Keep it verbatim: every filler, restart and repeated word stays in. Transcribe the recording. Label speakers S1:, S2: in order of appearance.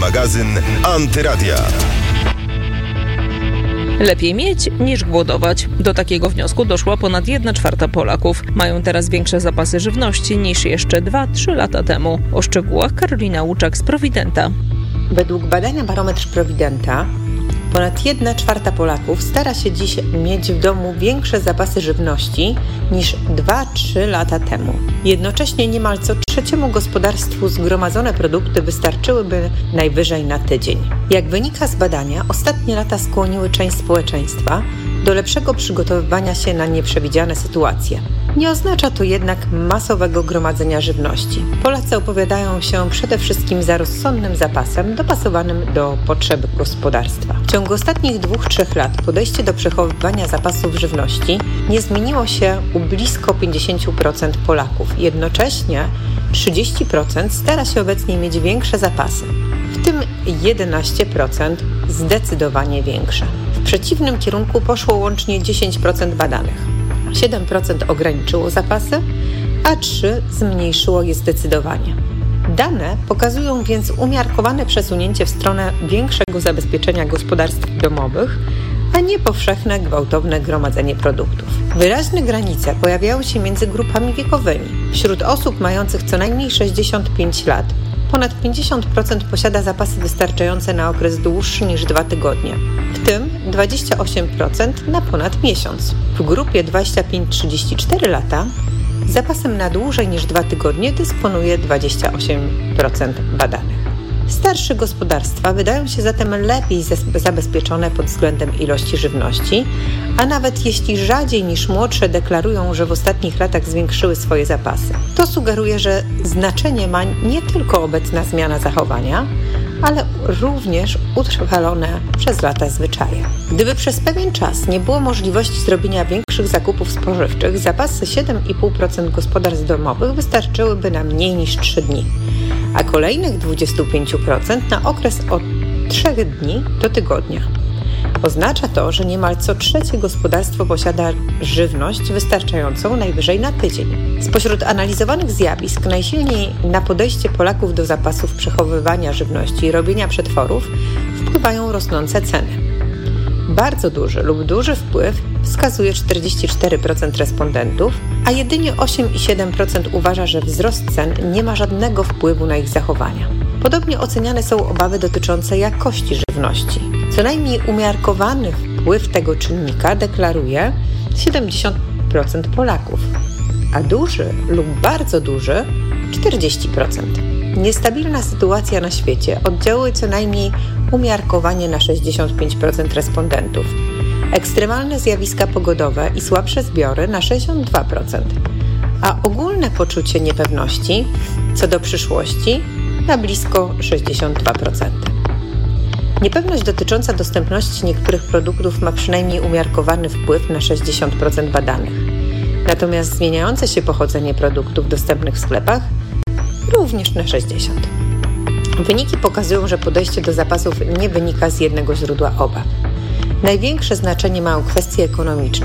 S1: magazyn Antyradia.
S2: Lepiej mieć niż głodować. Do takiego wniosku doszła ponad jedna czwarta Polaków. Mają teraz większe zapasy żywności niż jeszcze dwa trzy lata temu. O szczegółach Karolina Łuczak z Providenta.
S3: Według badania Barometr Providenta ponad jedna czwarta Polaków stara się dziś mieć w domu większe zapasy żywności niż dwa trzy lata temu. Jednocześnie niemal co trzeciemu gospodarstwu zgromadzone produkty wystarczyłyby najwyżej na tydzień. Jak wynika z badania, ostatnie lata skłoniły część społeczeństwa do lepszego przygotowywania się na nieprzewidziane sytuacje. Nie oznacza to jednak masowego gromadzenia żywności. Polacy opowiadają się przede wszystkim za rozsądnym zapasem dopasowanym do potrzeb gospodarstwa. W ciągu ostatnich dwóch trzech lat podejście do przechowywania zapasów żywności nie zmieniło się u blisko pięćdziesiąt procent Polaków. Jednocześnie trzydzieści procent stara się obecnie mieć większe zapasy, w tym jedenaście procent zdecydowanie większe. W przeciwnym kierunku poszło łącznie dziesięć procent badanych. siedem procent ograniczyło zapasy, a trzy procent zmniejszyło je zdecydowanie. Dane pokazują więc umiarkowane przesunięcie w stronę większego zabezpieczenia gospodarstw domowych, a nie powszechne, gwałtowne gromadzenie produktów. Wyraźne granice pojawiały się między grupami wiekowymi. Wśród osób mających co najmniej sześćdziesiąt pięć lat ponad pięćdziesiąt procent posiada zapasy wystarczające na okres dłuższy niż dwa tygodnie, w tym dwadzieścia osiem procent na ponad miesiąc. W grupie dwadzieścia pięć do trzydziestu czterech lat zapasem na dłużej niż dwa tygodnie dysponuje dwadzieścia osiem procent badanych. Starsze gospodarstwa wydają się zatem lepiej zabezpieczone pod względem ilości żywności, a nawet jeśli rzadziej niż młodsze deklarują, że w ostatnich latach zwiększyły swoje zapasy. To sugeruje, że znaczenie ma nie tylko obecna zmiana zachowania, ale również utrwalone przez lata zwyczaje. Gdyby przez pewien czas nie było możliwości zrobienia większych zakupów spożywczych, zapasy siedem i pół procent gospodarstw domowych wystarczyłyby na mniej niż trzy dni, a kolejnych dwadzieścia pięć procent na okres od trzech dni do tygodnia. Oznacza to, że niemal co trzecie gospodarstwo posiada żywność wystarczającą najwyżej na tydzień. Spośród analizowanych zjawisk najsilniej na podejście Polaków do zapasów przechowywania żywności i robienia przetworów wpływają rosnące ceny. Bardzo duży lub duży wpływ wskazuje czterdzieści cztery procent respondentów, a jedynie osiem i siedem procent uważa, że wzrost cen nie ma żadnego wpływu na ich zachowania. Podobnie oceniane są obawy dotyczące jakości żywności. Co najmniej umiarkowany wpływ tego czynnika deklaruje siedemdziesiąt procent Polaków, a duży lub bardzo duży czterdzieści procent. Niestabilna sytuacja na świecie oddziałuje co najmniej umiarkowanie na sześćdziesiąt pięć procent respondentów. Ekstremalne zjawiska pogodowe i słabsze zbiory na sześćdziesiąt dwa procent, a ogólne poczucie niepewności co do przyszłości na blisko sześćdziesiąt dwa procent. Niepewność dotycząca dostępności niektórych produktów ma przynajmniej umiarkowany wpływ na sześćdziesiąt procent badanych. Natomiast zmieniające się pochodzenie produktów dostępnych w sklepach również na sześćdziesiąt procent. Wyniki pokazują, że podejście do zapasów nie wynika z jednego źródła obaw. Największe znaczenie mają kwestie ekonomiczne,